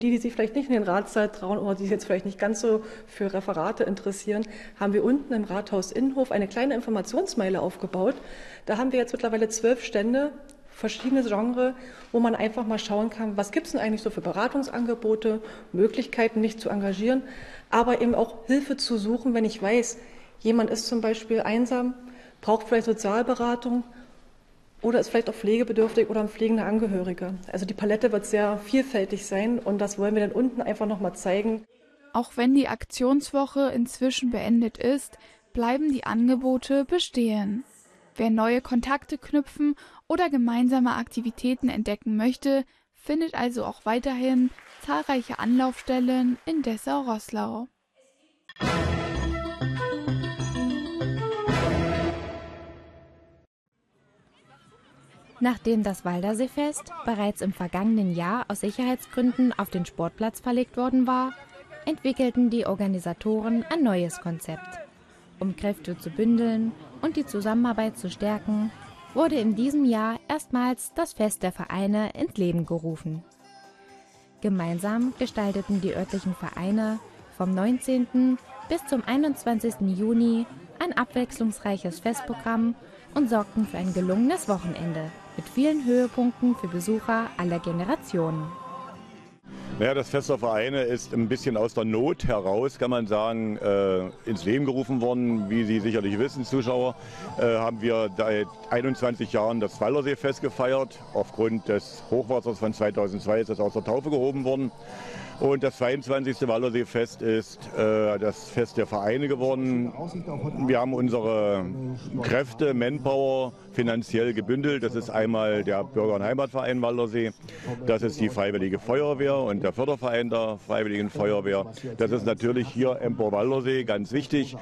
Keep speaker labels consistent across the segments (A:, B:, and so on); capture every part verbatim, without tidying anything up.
A: Die, die sich vielleicht nicht in den Ratssaal trauen oder die sich jetzt vielleicht nicht ganz so für Referate interessieren, haben wir unten im Rathaus Innenhof eine kleine Informationsmeile aufgebaut. Da haben wir jetzt mittlerweile zwölf Stände, verschiedene Genres, wo man einfach mal schauen kann, was gibt es denn eigentlich so für Beratungsangebote, Möglichkeiten, mich zu engagieren, aber eben auch Hilfe zu suchen, wenn ich weiß, jemand ist zum Beispiel einsam, braucht vielleicht Sozialberatung oder ist vielleicht auch pflegebedürftig oder ein pflegender Angehöriger. Also die Palette wird sehr vielfältig sein und das wollen wir dann unten einfach nochmal zeigen.
B: Auch wenn die Aktionswoche inzwischen beendet ist, bleiben die Angebote bestehen. Wer neue Kontakte knüpfen oder gemeinsame Aktivitäten entdecken möchte, findet also auch weiterhin zahlreiche Anlaufstellen in Dessau-Roßlau.
C: Nachdem das Walderseefest bereits im vergangenen Jahr aus Sicherheitsgründen auf den Sportplatz verlegt worden war, entwickelten die Organisatoren ein neues Konzept. Um Kräfte zu bündeln und die Zusammenarbeit zu stärken, wurde in diesem Jahr erstmals das Fest der Vereine ins Leben gerufen. Gemeinsam gestalteten die örtlichen Vereine vom neunzehnten bis zum einundzwanzigsten Juni ein abwechslungsreiches Festprogramm und sorgten für ein gelungenes Wochenende mit vielen Höhepunkten für Besucher aller Generationen.
D: Naja, das Fest der Vereine ist ein bisschen aus der Not heraus, kann man sagen, äh, ins Leben gerufen worden. Wie Sie sicherlich wissen, Zuschauer, äh, haben wir seit einundzwanzig Jahren das Walderseefest gefeiert. Aufgrund des Hochwassers von zweitausendzwei ist das aus der Taufe gehoben worden. Und das zweiundzwanzigste Walderseefest ist äh, das Fest der Vereine geworden. Wir haben unsere Kräfte, Manpower, finanziell gebündelt. Das ist einmal der Bürger- und Heimatverein Waldersee, das ist die Freiwillige Feuerwehr und der Förderverein der Freiwilligen Feuerwehr. Das ist natürlich hier Empor Waldersee, ganz wichtig.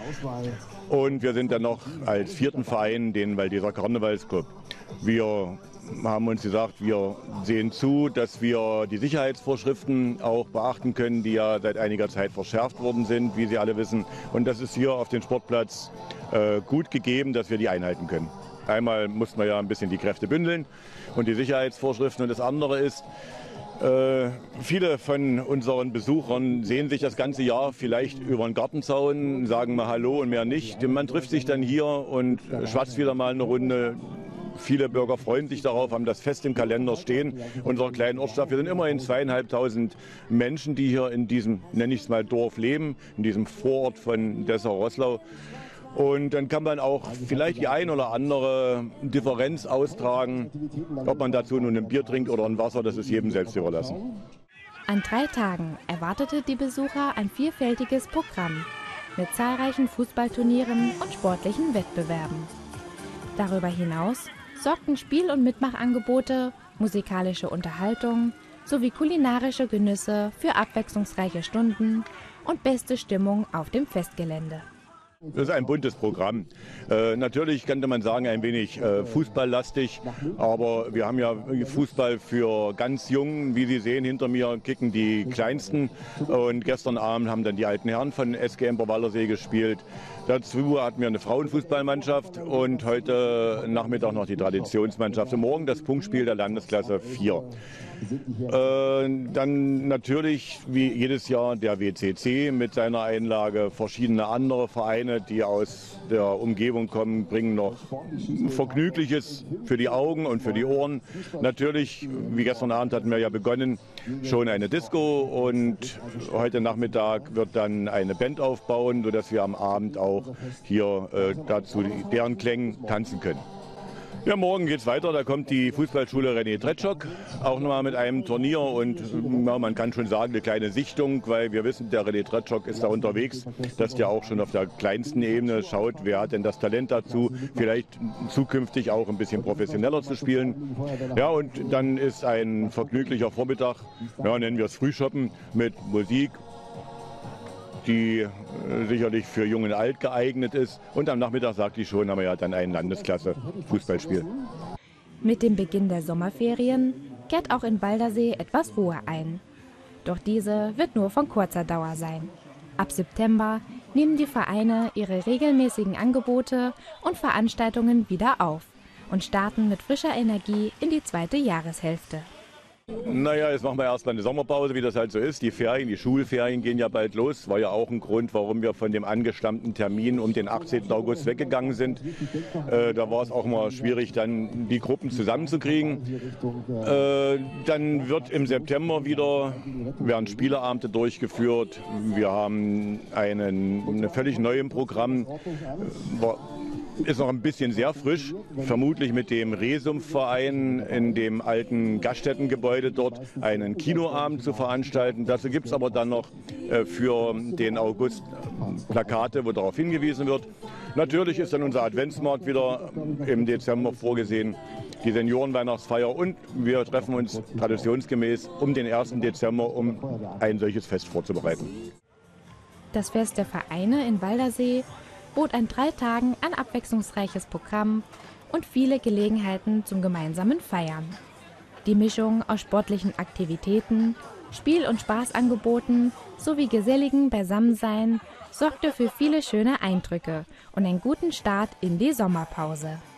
D: Und wir sind dann noch als vierten Verein den Waldesser Karnevalsclub. Wir haben uns gesagt, wir sehen zu, dass wir die Sicherheitsvorschriften auch beachten können, die ja seit einiger Zeit verschärft worden sind, wie Sie alle wissen. Und das ist hier auf dem Sportplatz äh, gut gegeben, dass wir die einhalten können. Einmal mussten wir ja ein bisschen die Kräfte bündeln und die Sicherheitsvorschriften. Und das andere ist, äh, viele von unseren Besuchern sehen sich das ganze Jahr vielleicht über den Gartenzaun, sagen mal Hallo und mehr nicht. Man trifft sich dann hier und schwatzt wieder mal eine Runde. Viele Bürger freuen sich darauf, haben das fest im Kalender stehen, unserer kleinen Ortschaft. Wir sind immerhin zweieinhalbtausend Menschen, die hier in diesem, nenne ich es mal, Dorf leben, in diesem Vorort von Dessau-Roßlau. Und dann kann man auch vielleicht die ein oder andere Differenz austragen, ob man dazu nun ein Bier trinkt oder ein Wasser, das ist jedem selbst überlassen.
C: An drei Tagen erwartete die Besucher ein vielfältiges Programm mit zahlreichen Fußballturnieren und sportlichen Wettbewerben. Darüber hinaus sorgten Spiel- und Mitmachangebote, musikalische Unterhaltung sowie kulinarische Genüsse für abwechslungsreiche Stunden und beste Stimmung auf dem Festgelände.
D: Das ist ein buntes Programm. Äh, natürlich könnte man sagen, ein wenig äh, fußballlastig, aber wir haben ja Fußball für ganz Jung. Wie Sie sehen, hinter mir kicken die Kleinsten. Und gestern Abend haben dann die alten Herren von S G Empor Waldersee gespielt. Dazu hatten wir eine Frauenfußballmannschaft und heute Nachmittag noch die Traditionsmannschaft. Und morgen das Punktspiel der Landesklasse vier. Äh, dann natürlich, wie jedes Jahr, der W C C mit seiner Einlage. Verschiedene andere Vereine, die aus der Umgebung kommen, bringen noch Vergnügliches für die Augen und für die Ohren. Natürlich, wie gestern Abend hatten wir ja begonnen, schon eine Disco und heute Nachmittag wird dann eine Band aufbauen, sodass wir am Abend auch hier äh, dazu deren Klängen tanzen können. Ja, morgen geht's weiter. Da kommt die Fußballschule René Tretschok auch nochmal mit einem Turnier und ja, man kann schon sagen, eine kleine Sichtung, weil wir wissen, der René Tretschok ist da unterwegs, dass der auch schon auf der kleinsten Ebene schaut, wer hat denn das Talent dazu, vielleicht zukünftig auch ein bisschen professioneller zu spielen. Ja, und dann ist ein vergnüglicher Vormittag, ja, nennen wir es Frühschoppen mit Musik, die äh, sicherlich für Jung und Alt geeignet ist. Und am Nachmittag, sagte ich schon, haben wir ja dann ein Landesklasse-Fußballspiel.
C: Mit dem Beginn der Sommerferien kehrt auch in Waldersee etwas Ruhe ein. Doch diese wird nur von kurzer Dauer sein. Ab September nehmen die Vereine ihre regelmäßigen Angebote und Veranstaltungen wieder auf und starten mit frischer Energie in die zweite Jahreshälfte.
D: Naja, jetzt machen wir erstmal eine Sommerpause, wie das halt so ist. Die Ferien, die Schulferien gehen ja bald los. War ja auch ein Grund, warum wir von dem angestammten Termin um den achtzehnten August weggegangen sind. Äh, da war es auch mal schwierig, dann die Gruppen zusammenzukriegen. Äh, dann wird im September wieder, werden Spieleabende durchgeführt. Wir haben einen, ein völlig neues Programm. War, ist noch ein bisschen sehr frisch, vermutlich mit dem Resum-Verein in dem alten Gaststättengebäude dort einen Kinoabend zu veranstalten. Dazu gibt es aber dann noch äh, für den August Plakate, wo darauf hingewiesen wird. Natürlich ist dann unser Adventsmarkt wieder im Dezember vorgesehen, die Seniorenweihnachtsfeier, und wir treffen uns traditionsgemäß um den ersten Dezember, um ein solches Fest vorzubereiten.
C: Das Fest der Vereine in Waldersee bot an drei Tagen ein abwechslungsreiches Programm und viele Gelegenheiten zum gemeinsamen Feiern. Die Mischung aus sportlichen Aktivitäten, Spiel- und Spaßangeboten sowie geselligen Beisammensein sorgte für viele schöne Eindrücke und einen guten Start in die Sommerpause.